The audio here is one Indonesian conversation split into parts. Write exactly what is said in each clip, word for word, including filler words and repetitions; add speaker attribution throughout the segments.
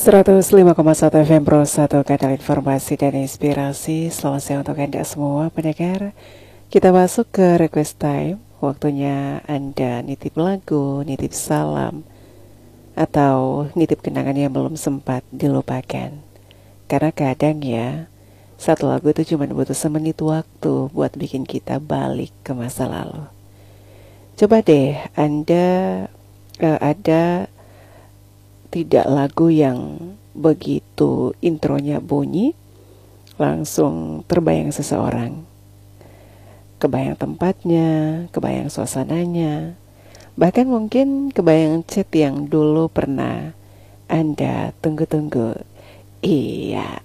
Speaker 1: seratus lima koma satu F M Pro satu, kanal informasi dan inspirasi. Selamat siang untuk Anda semua pendengar. Kita masuk ke request time. Waktunya Anda nitip lagu, nitip salam, atau nitip kenangan yang belum sempat dilupakan. Karena kadang ya, satu lagu itu cuma butuh semenit waktu buat bikin kita balik ke masa lalu. Coba deh Anda uh, ada tidak lagu yang begitu intronya bunyi langsung terbayang seseorang, kebayang tempatnya, kebayang suasananya, bahkan mungkin kebayang chat yang dulu pernah Anda tunggu-tunggu. Iya.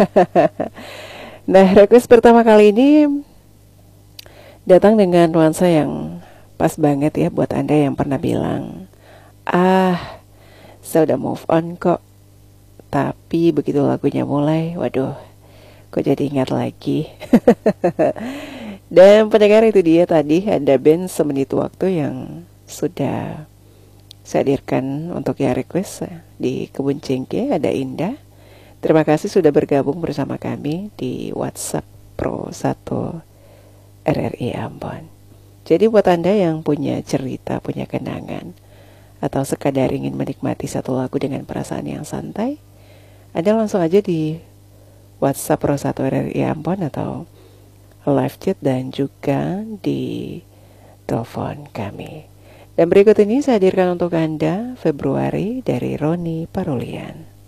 Speaker 1: Nah, request pertama kali ini datang dengan nuansa yang pas banget ya buat Anda yang pernah bilang, ah, saya udah move on kok, tapi begitu lagunya mulai, waduh, kok jadi ingat lagi. Dan pendengar, itu dia tadi ada band Semenit Waktu yang sudah saya hadirkan untuk yang request di Kebun Cengkeh. Ada Indah. Terima kasih sudah bergabung bersama kami di WhatsApp Pro satu R R I Ambon. Jadi buat Anda yang punya cerita, punya kenangan, atau sekadar ingin menikmati satu lagu dengan perasaan yang santai, Anda langsung aja di WhatsApp Pro satu R R I Ambon atau live chat dan juga di telepon kami. Dan berikut ini saya hadirkan untuk Anda Februari dari Roni Parulian.